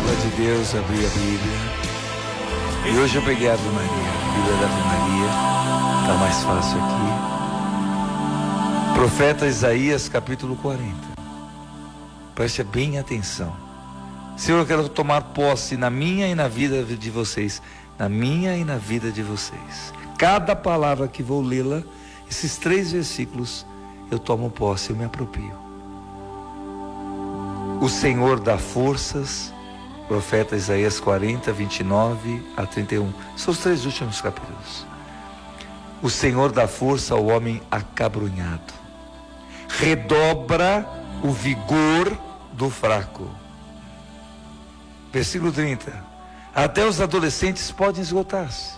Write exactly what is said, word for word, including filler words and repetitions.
palavra de Deus, abri a Bíblia. E hoje eu peguei a Ave Maria, a Bíblia da Ave Maria. Está mais fácil aqui. Profeta Isaías, capítulo quarenta. Preste bem atenção. Senhor, eu quero tomar posse na minha e na vida de vocês. Na minha e na vida de vocês. Cada palavra que vou lê-la, esses três versículos, eu tomo posse, eu me aproprio. O Senhor dá forças, profeta Isaías quarenta, vinte e nove a trinta e um. São os três últimos capítulos. O Senhor dá força ao homem acabrunhado. Redobra o vigor do fraco. Versículo trinta. Até os adolescentes podem esgotar-se.